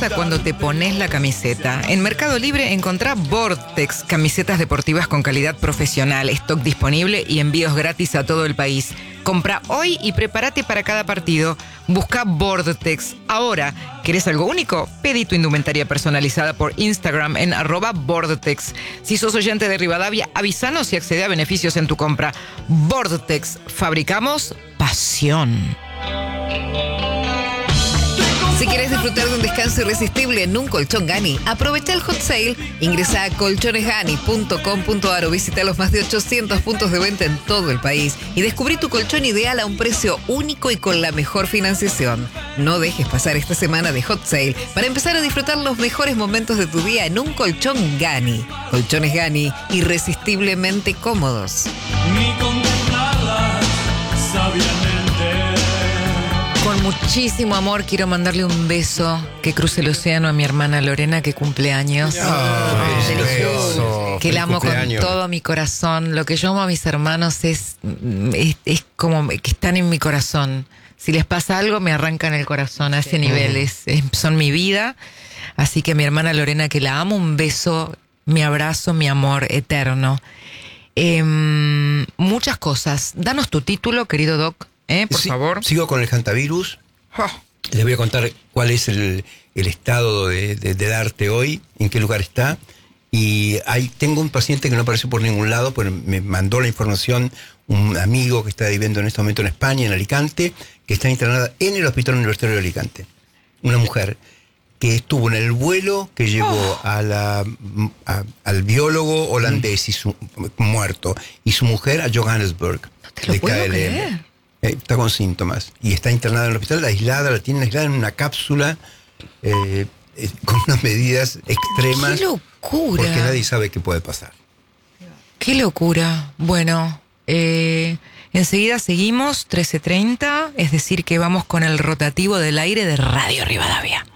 pasa cuando te pones la camiseta. En Mercado Libre encontrá Vortex, camisetas deportivas con calidad profesional, stock disponible y envíos gratis a todo el país. Compra hoy y prepárate para cada partido. Busca Vortex. Ahora, ¿querés algo único? Pedí tu indumentaria personalizada por Instagram en @Vortex. Si sos oyente de Rivadavia, avísanos y accede a beneficios en tu compra. Vortex. Fabricamos pasión. Si quieres disfrutar de un descanso irresistible en un colchón Gani, aprovecha el hot sale. Ingresa a colchonesgani.com.ar o visita los más de 800 puntos de venta en todo el país y descubrí tu colchón ideal a un precio único y con la mejor financiación. No dejes pasar esta semana de hot sale para empezar a disfrutar los mejores momentos de tu día en un colchón Gani. Colchones Gani, irresistiblemente cómodos. Ni contemplarlas sabiamente. Con muchísimo amor quiero mandarle un beso que cruce el océano a mi hermana Lorena, que cumple años. Delicioso. Que la amo con Cumpleaños. todo mi corazón. Lo que yo amo a mis hermanos es como que están en mi corazón. Si les pasa algo, me arrancan el corazón a ese nivel. Son mi vida. Así que mi hermana Lorena, que la amo, un beso, mi abrazo, mi amor eterno. Muchas cosas. Danos tu título, querido Doc, por favor. Sigo con el hantavirus. Les voy a contar cuál es el estado del arte hoy, en qué lugar está. Y tengo un paciente que no apareció por ningún lado, pero me mandó la información un amigo que está viviendo en este momento en España, en Alicante, que está internada en el Hospital Universitario de Alicante. Una mujer que estuvo en el vuelo que llevó al biólogo holandés muerto y su mujer a Johannesburg. No te lo puedo creer. Está con síntomas y está internada en el hospital, la tienen aislada en una cápsula con unas medidas extremas. ¡Qué locura! Porque nadie sabe qué puede pasar. ¡Qué locura! Bueno, enseguida seguimos, 13:30, es decir que vamos con el rotativo del aire de Radio Rivadavia.